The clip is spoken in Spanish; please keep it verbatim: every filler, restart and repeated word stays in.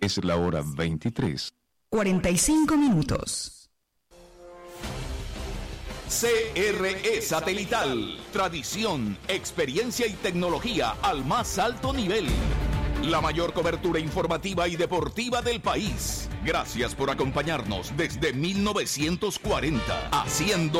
Es la hora veintitrés. cuarenta y cinco minutos. C R E Satelital. Tradición, experiencia y tecnología al más alto nivel. La mayor cobertura informativa y deportiva del país. Gracias por acompañarnos desde mil novecientos cuarenta, haciendo